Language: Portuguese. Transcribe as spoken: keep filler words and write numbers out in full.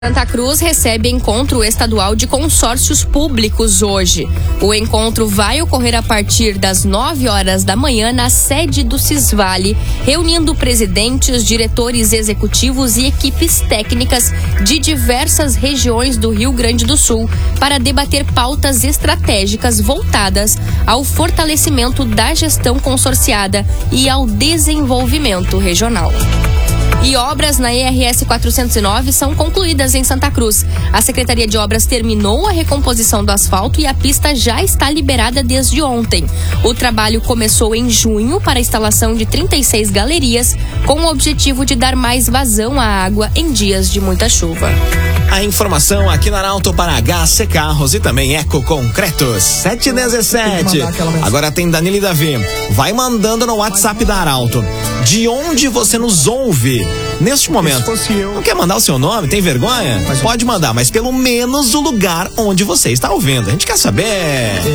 Santa Cruz recebe encontro estadual de consórcios públicos hoje. O encontro vai ocorrer a partir das nove horas da manhã na sede do Cisvale, reunindo presidentes, diretores executivos e equipes técnicas de diversas regiões do Rio Grande do Sul para debater pautas estratégicas voltadas ao fortalecimento da gestão consorciada e ao desenvolvimento regional. E obras na E R S quatrocentos e nove são concluídas em Santa Cruz. A Secretaria de Obras terminou a recomposição do asfalto e a pista já está liberada desde ontem. O trabalho começou em junho para a instalação de trinta e seis galerias, com o objetivo de dar mais vazão à água em dias de muita chuva. A informação aqui na Arauto para H C Carros e também Eco Concretos. sete e dezessete. Agora tem Danilo e Davi. Vai mandando no WhatsApp da Arauto. De onde você nos ouve neste momento? Não quer mandar o seu nome? Tem vergonha? Pode mandar, mas pelo menos o lugar onde você está ouvindo. A gente quer saber.